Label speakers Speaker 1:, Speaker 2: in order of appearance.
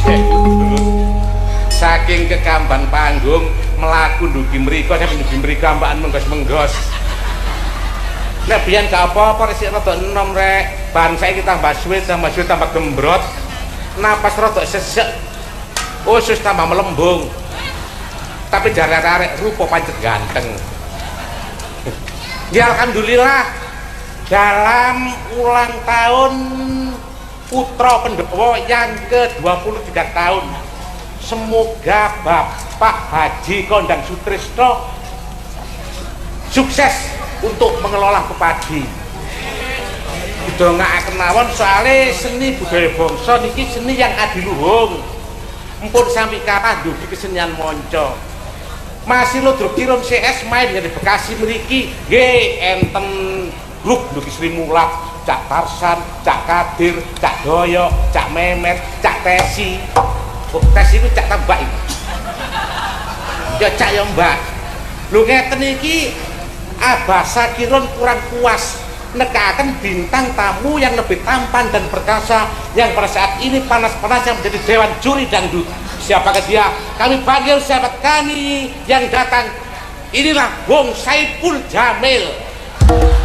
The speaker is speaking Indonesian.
Speaker 1: saking kekamban panggung melaku dugi mriko sampe dugi mriko ambakan menggos-menggos. Nek biyen gak apa-apa resik rada enom rek. Ban saiki tambah suwe tambah gembrot. Napas rada sesek. Usus tambah melembung. Tapi jare arek rupa pancet ganteng. Ya alhamdulillah dalam ulang tahun putra Pendowo yang ke-23 tahun. Semoga Bapak Haji Kondang Sutrisno sukses untuk mengelola pepadi. Didongaaken mawon soalnya seni budaya bangsa niki seni yang adiluhung. Empun sampai kapan dugi kesenian monco. Masih lo kirim CS main dari Bekasi mriki nggih enten grup dugi Sri Mulak, Cak Tarsan, Cak Kadir, Cak Doyo, Cak Memet, Cak Tesi. Oh, Tesi itu Cak Tambak iki. Ya Cak ya Mbak. Lho ngeten iki Abasa Kiron kurang puas nekakan bintang tamu yang lebih tampan dan perkasa yang pada saat ini panas-panasnya menjadi dewan juri dangdut. Siapakah dia? Kami panggil sahabat kami yang datang. Inilah Wong Saipul Jamil.